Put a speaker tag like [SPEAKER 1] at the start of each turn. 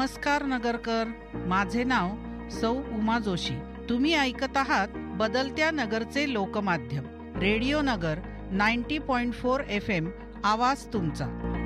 [SPEAKER 1] नमस्कार नगरकर, माझे नाव सौ उमा जोशी. तुम्ही ऐकत आहात बदलत्या नगरचे लोकमाध्यम रेडिओ नगर 90.4 FM. आवाज तुमचा.